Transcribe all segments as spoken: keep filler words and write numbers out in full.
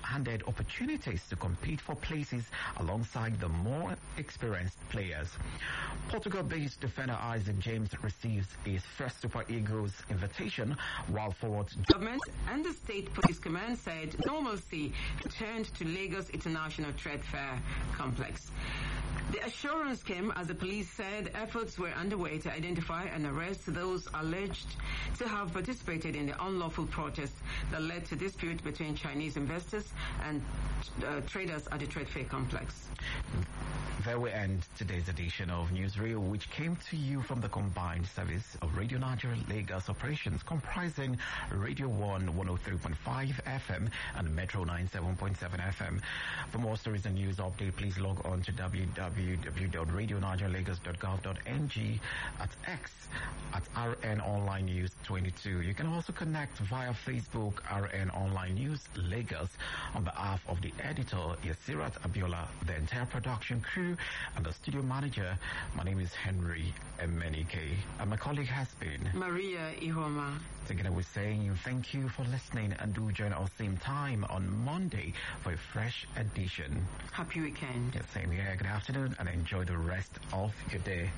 handed opportunities to compete for places alongside the more experienced players. Portugal-based defender Isaac James receives his first Super Eagles invitation, while forward government and the State Police Command said normalcy returned to Lagos International Trade Fair complex. The assurance came as the police said efforts were underway to identify and arrest those alleged to have participated in the unlawful protests that led to dispute between Chinese investors and uh, traders at the trade fair complex. There we end today's edition of Newsreel, which came to you from the combined service of Radio Nigeria Lagos operations, comprising Radio one one oh three point five F M and Metro ninety-seven point seven F M. For more stories and news update, please log on to w w w dot radio nigeria lagos dot gov dot n g, at X at R N Online News twenty-two. You can also connect via Facebook R N Online News Lagos. On behalf of the editor, Yasirat Abiola, the entire production crew, and the studio manager, my name is Henry Emenike, and my colleague has been Maria Ihoma. Together we're saying thank you for listening, and do join us same time on Monday for a fresh edition. Happy weekend. Yeah, same here. Good afternoon, and enjoy the rest of your day.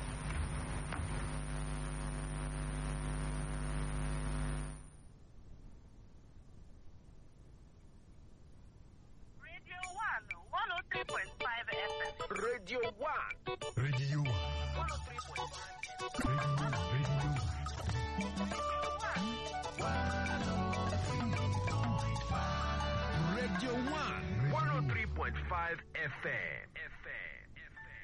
Radio one. Radio one. one oh three point five. Radio one. one oh three point five F M.